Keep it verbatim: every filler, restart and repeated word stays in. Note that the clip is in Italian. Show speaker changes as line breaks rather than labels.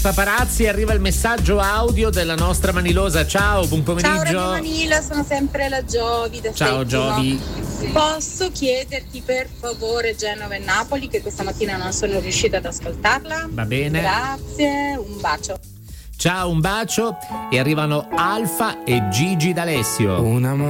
paparazzi, arriva il messaggio audio della nostra Manilosa. Ciao, buon pomeriggio.
Ciao Radio Manila, sono sempre la Giovi da
Ciao
Settimo.
Giovi.
Posso chiederti per favore Genova e Napoli, che questa mattina non sono riuscita ad ascoltarla?
Va bene.
Grazie, un bacio.
Ciao, un bacio. E arrivano Alfa e Gigi D'Alessio.
Un amore